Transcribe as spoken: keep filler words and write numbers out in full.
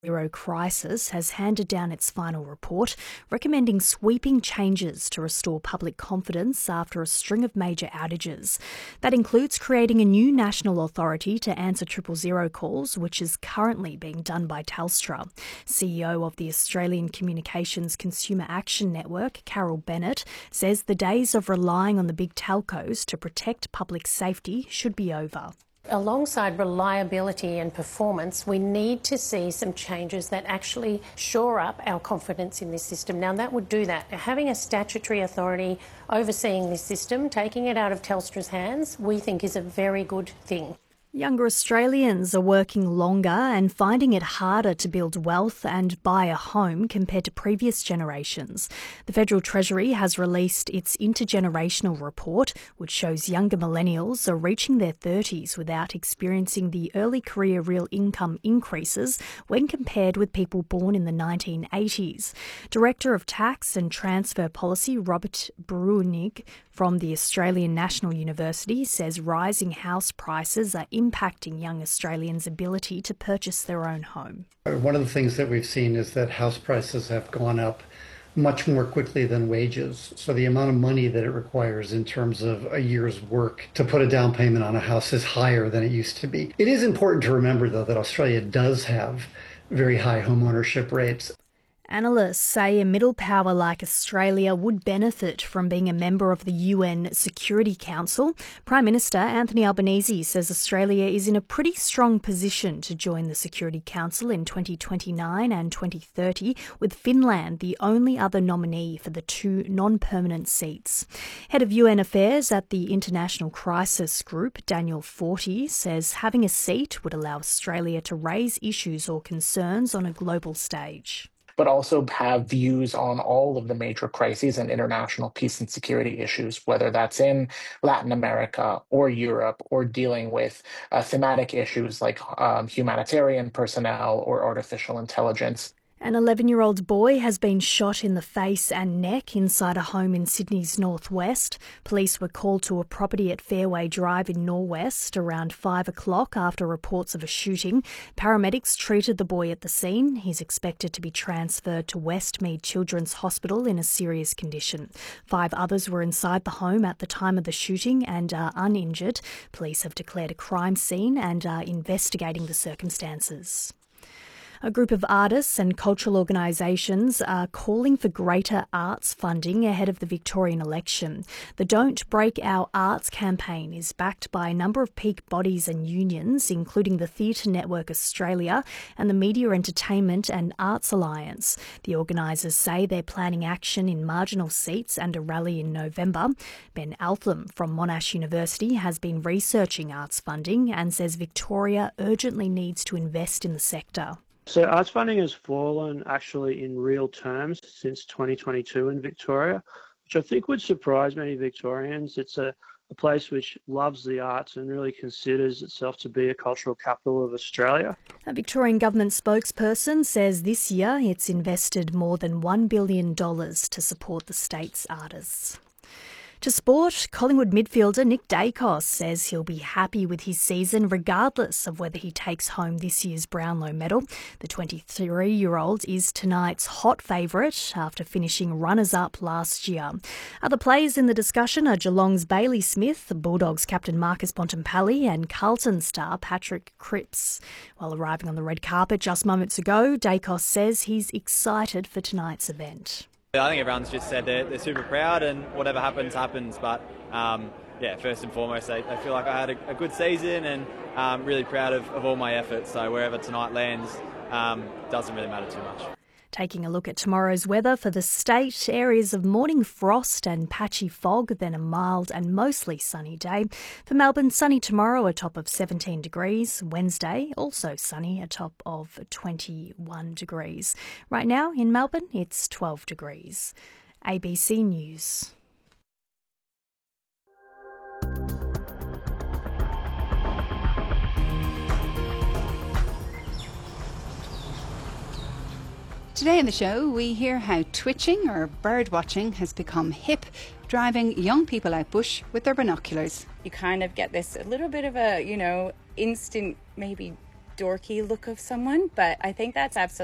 Zero Crisis has handed down its final report, recommending sweeping changes to restore public confidence after a string of major outages. That includes creating a new national authority to answer triple zero calls, which is currently being done by Telstra. C E O of the Australian Communications Consumer Action Network, Carol Bennett, says the days of relying on the big telcos to protect public safety should be over. Alongside reliability and performance, we need to see some changes that actually shore up our confidence in this system. Now, that would do that. Having a statutory authority overseeing this system, taking it out of Telstra's hands, we think is a very good thing. Younger Australians are working longer and finding it harder to build wealth and buy a home compared to previous generations. The Federal Treasury has released its intergenerational report, which shows younger millennials are reaching their thirties without experiencing the early career real income increases when compared with people born in the nineteen eighties. Director of Tax and Transfer Policy Robert Bruenig from the Australian National University says rising house prices are impacting young Australians' ability to purchase their own home. One of the things that we've seen is that house prices have gone up much more quickly than wages. So the amount of money that it requires in terms of a year's work to put a down payment on a house is higher than it used to be. It is important to remember, though, that Australia does have very high home ownership rates. Analysts say a middle power like Australia would benefit from being a member of the U N Security Council. Prime Minister Anthony Albanese says Australia is in a pretty strong position to join the Security Council in twenty twenty-nine and twenty thirty, with Finland the only other nominee for the two non-permanent seats. Head of U N Affairs at the International Crisis Group, Daniel Forty, says having a seat would allow Australia to raise issues or concerns on a global stage, but also have views on all of the major crises and international peace and security issues, whether that's in Latin America or Europe, or dealing with uh, thematic issues like um, humanitarian personnel or artificial intelligence. An eleven-year-old boy has been shot in the face and neck inside a home in Sydney's northwest. Police were called to a property at Fairway Drive in Norwest around five o'clock after reports of a shooting. Paramedics treated the boy at the scene. He's expected to be transferred to Westmead Children's Hospital in a serious condition. Five others were inside the home at the time of the shooting and are uninjured. Police have declared a crime scene and are investigating the circumstances. A group of artists and cultural organisations are calling for greater arts funding ahead of the Victorian election. The Don't Break Our Arts campaign is backed by a number of peak bodies and unions, including the Theatre Network Australia and the Media Entertainment and Arts Alliance. The organisers say they're planning action in marginal seats and a rally in November. Ben Altham from Monash University has been researching arts funding and says Victoria urgently needs to invest in the sector. So arts funding has fallen actually in real terms since twenty twenty-two in Victoria, which I think would surprise many Victorians. It's a, a place which loves the arts and really considers itself to be a cultural capital of Australia. A Victorian government spokesperson says this year it's invested more than one billion dollars to support the state's artists. To sport, Collingwood midfielder Nick Daicos says he'll be happy with his season regardless of whether he takes home this year's Brownlow medal. The twenty-three-year-old is tonight's hot favourite after finishing runners-up last year. Other players in the discussion are Geelong's Bailey Smith, Bulldogs captain Marcus Bontempelli and Carlton star Patrick Cripps. While arriving on the red carpet just moments ago, Daicos says he's excited for tonight's event. I think everyone's just said they're, they're super proud and whatever happens, happens. But, um, yeah, first and foremost, they, they feel like I had a, a good season and um, really proud of, of all my efforts. So wherever tonight lands um, doesn't really matter too much. Taking a look at tomorrow's weather for the state, areas of morning frost and patchy fog, then a mild and mostly sunny day. For Melbourne, sunny tomorrow, a top of seventeen degrees. Wednesday, also sunny, a top of twenty-one degrees. Right now in Melbourne, it's twelve degrees. A B C News. Today on the show, we hear how twitching or bird watching has become hip, driving young people out bush with their binoculars. You kind of get this a little bit of a, you know, instant maybe dorky look of someone, but I think that's absolutely